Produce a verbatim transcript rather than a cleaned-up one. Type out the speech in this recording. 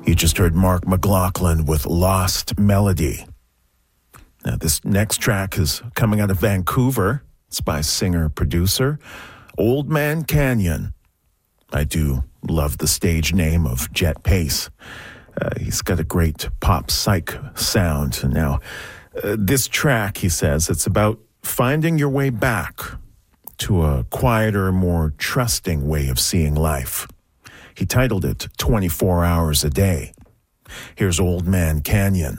You just heard Mark McLaughlin with Lost Melody. Now, this next track is coming out of Vancouver. It's by singer-producer Old Man Canyon. I do love the stage name of Jet Pace. Uh, he's got a great pop psych sound. Now, uh, this track, he says, it's about finding your way back to a quieter, more trusting way of seeing life. He titled it twenty-four hours a day. Here's Old Man Canyon.